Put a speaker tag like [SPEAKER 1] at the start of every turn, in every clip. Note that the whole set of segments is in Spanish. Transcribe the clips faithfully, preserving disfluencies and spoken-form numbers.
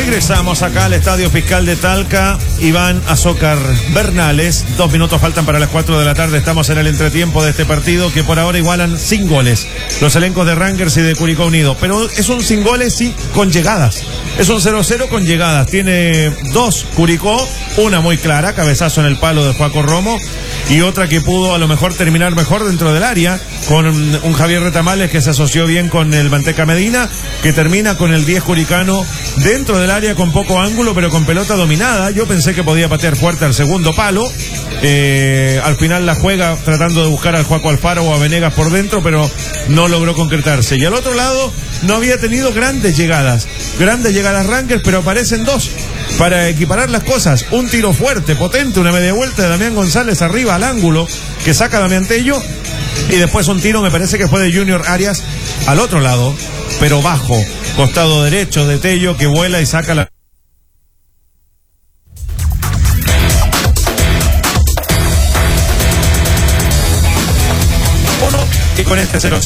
[SPEAKER 1] Regresamos acá al Estadio Fiscal de Talca. Iván Azócar Bernales. Dos minutos faltan para las cuatro de la tarde. Estamos en el entretiempo de este partido que por ahora igualan sin goles los elencos de Rangers y de Curicó Unido. Pero es un sin goles sí con llegadas. Es un cero cero con llegadas. Tiene dos Curicó, una muy clara, cabezazo en el palo de Joaco Romo, y otra que pudo a lo mejor terminar mejor dentro del área con un Javier Retamales que se asoció bien con el Manteca Medina, que termina con el diez curicano dentro del área con poco ángulo pero con pelota dominada. Yo pensé que podía patear fuerte al segundo palo, eh, al final la juega tratando de buscar al Joaco Alfaro o a Venegas por dentro, pero no logró concretarse. Y al otro lado no había tenido grandes llegadas, grandes llegadas Rangers, pero aparecen dos para equiparar las cosas. Un tiro fuerte, potente, una media vuelta de Damián González arriba al ángulo que saca Damián Tello, y después un tiro, me parece que fue de Junior Arias al otro lado, pero bajo, costado derecho de Tello, que vuela y saca la... Uno, y con este cero.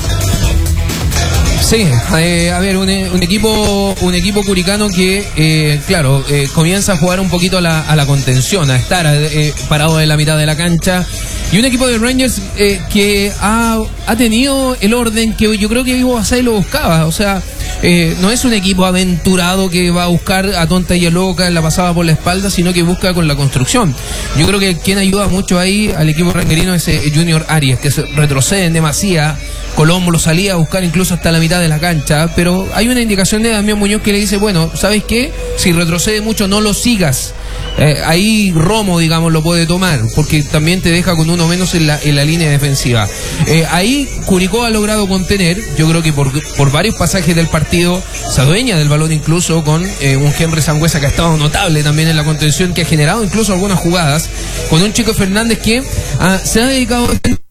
[SPEAKER 2] Sí, eh, a ver, un, un equipo un equipo curicano que, eh, claro, eh, comienza a jugar un poquito a la, a la contención, a estar eh, parado en la mitad de la cancha. Y un equipo de Rangers eh, que ha, ha tenido el orden que yo creo que Ivo Basay lo buscaba. O sea, eh, no es un equipo aventurado que va a buscar a tonta y a loca en la pasada por la espalda, sino que busca con la construcción. Yo creo que quien ayuda mucho ahí al equipo rangerino es eh, Junior Arias, que se retrocede en demasía. Colombo lo salía a buscar incluso hasta la mitad de la cancha, pero hay una indicación de Damián Muñoz que le dice, bueno, ¿sabes qué? Si retrocede mucho, no lo sigas. Eh, ahí Romo, digamos, lo puede tomar, porque también te deja con uno menos en la, en la línea defensiva. Eh, ahí Curicó ha logrado contener, yo creo que por, por varios pasajes del partido, se adueña del balón incluso con eh, un Henry Sangüesa que ha estado notable también en la contención, que ha generado incluso algunas jugadas, con un Chico Fernández que ah, se ha dedicado